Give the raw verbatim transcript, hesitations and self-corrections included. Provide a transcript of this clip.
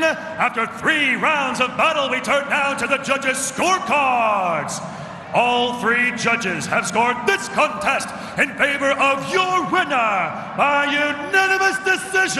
After three rounds of battle, we turn now to the judges' scorecards. All three judges have scored this contest in favor of your winner by unanimous decision.